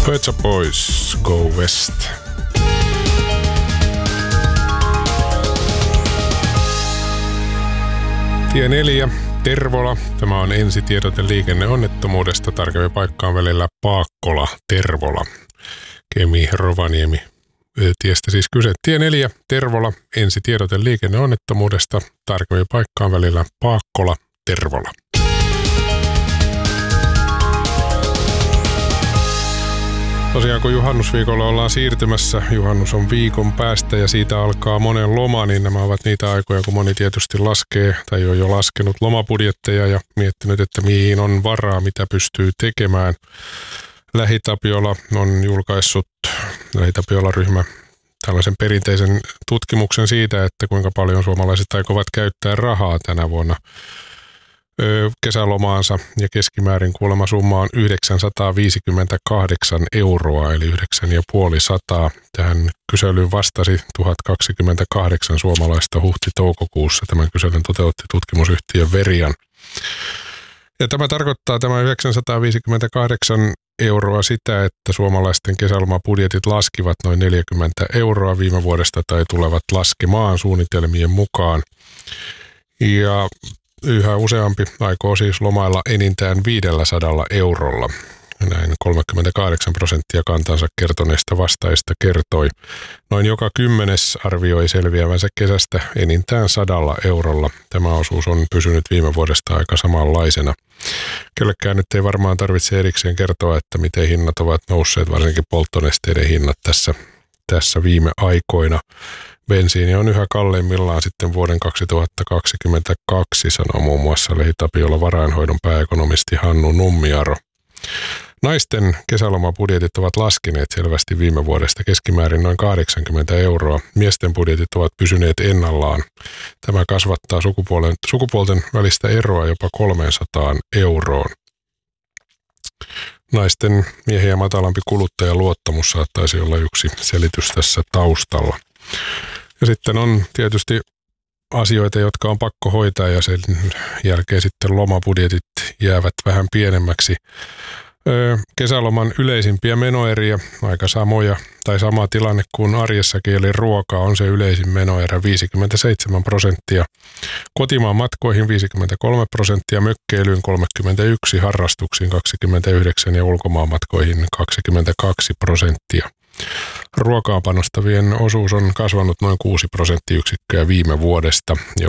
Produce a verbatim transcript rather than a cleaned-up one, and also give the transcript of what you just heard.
Pet Shop Boys, Go West. Tie neljä, Tervola. Tämä on ensitiedote liikenneonnettomuudesta. Tarkemmin paikkaan välillä Paakkola, Tervola. Kemi, Rovaniemi. Tiestä siis kyse. Tie neljä, Tervola. Ensitiedote liikenneonnettomuudesta. Tarkemmin paikkaan välillä Paakkola, Tervola. Tosiaan kun juhannusviikolla ollaan siirtymässä, juhannus on viikon päästä ja siitä alkaa monen loma, niin nämä ovat niitä aikoja, kun moni tietysti laskee tai on jo laskenut lomabudjetteja ja miettinyt, että mihin on varaa, mitä pystyy tekemään. LähiTapiola on julkaissut, LähiTapiola-ryhmä, tällaisen perinteisen tutkimuksen siitä, että kuinka paljon suomalaiset aikovat käyttää rahaa tänä vuonna kesälomaansa, ja keskimäärin kuulemma summa on yhdeksänsataaviisikymmentäkahdeksan euroa, eli yhdeksän ja puoli sataa. Tähän kyselyyn vastasi tuhat kaksikymmentäkahdeksan suomalaista huhti-toukokuussa. Tämän kyselyn toteutti tutkimusyhtiö Verian. Ja tämä tarkoittaa tämä yhdeksänsataaviisikymmentäkahdeksan euroa sitä, että suomalaisten kesälomabudjetit laskivat noin neljäkymmentä euroa viime vuodesta tai tulevat laskemaan suunnitelmien mukaan. Ja yhä useampi aikoo siis lomailla enintään viidelläsadalla eurolla. Näin kolmekymmentäkahdeksan prosenttia kantansa kertoneista vastaajista kertoi. Noin joka kymmenes arvioi selviävänsä kesästä enintään sadalla eurolla. Tämä osuus on pysynyt viime vuodesta aika samanlaisena. Kellekään nyt ei varmaan tarvitse erikseen kertoa, että miten hinnat ovat nousseet, varsinkin polttonesteiden hinnat tässä, tässä viime aikoina. Bensiini on yhä kalleimmillaan sitten vuoden kaksituhattakaksikymmentäkaksi, sanoo muun muassa LähiTapiola varainhoidon pääekonomisti Hannu Nummiaro. Naisten kesälomabudjetit ovat laskeneet selvästi viime vuodesta keskimäärin noin kahdeksankymmentä euroa. Miesten budjetit ovat pysyneet ennallaan. Tämä kasvattaa sukupuolen, sukupuolten välistä eroa jopa kolmesataa euroon. Naisten miehiä matalampi kuluttajaluottamus saattaisi olla yksi selitys tässä taustalla. Ja sitten on tietysti asioita, jotka on pakko hoitaa ja sen jälkeen sitten lomabudjetit jäävät vähän pienemmäksi. Öö, kesäloman yleisimpiä menoeriä, aika samoja tai sama tilanne kuin arjessakin, eli ruoka on se yleisin menoerä viisikymmentäseitsemän prosenttia. Kotimaan matkoihin viisikymmentäkolme prosenttia, mökkeilyyn kolmekymmentäyksi, harrastuksiin kaksikymmentäyhdeksän ja ulkomaan matkoihin kaksikymmentäkaksi prosenttia. Ruokaan panostavien osuus on kasvanut noin kuusi prosenttiyksikköä viime vuodesta,